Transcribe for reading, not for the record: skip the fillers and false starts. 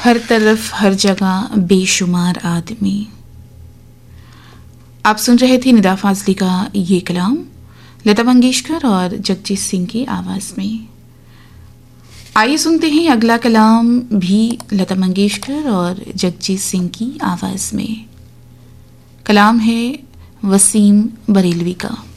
हर तरफ हर जगह बेशुमार आदमी। आप सुन रहे थे निदा फाजली का ये कलाम लता मंगेशकर और जगजीत सिंह की आवाज में। आइए सुनते हैं अगला कलाम भी लता मंगेशकर और जगजीत सिंह की आवाज में। कलाम है वसीम बरेलवी का।